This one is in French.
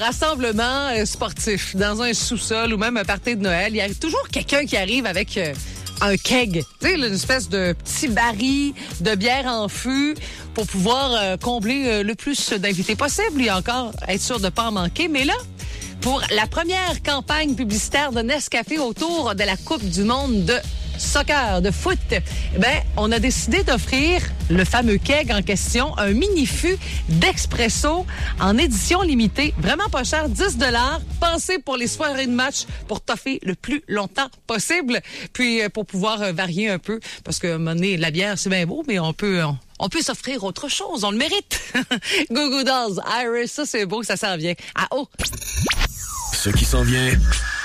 rassemblement sportif dans un sous-sol ou même un party de Noël, il y a toujours quelqu'un qui arrive avec un keg. Tu sais, une espèce de petit baril de bière en fût pour pouvoir combler le plus d'invités possible et encore être sûr de pas en manquer. Mais là, pour la première campagne publicitaire de Nescafé autour de la Coupe du monde de soccer, de foot, on a décidé d'offrir le fameux keg en question, un mini-fût d'expresso en édition limitée. Vraiment pas cher, 10 $. Pensez pour les soirées de match pour toffer le plus longtemps possible. Puis pour pouvoir varier un peu, parce que à un moment donné, la bière, c'est bien beau, mais on peut s'offrir autre chose, on le mérite. Goo Goo Dolls, Iris, ça c'est beau, ça s'en vient. Ah oh! Ce qui s'en vient...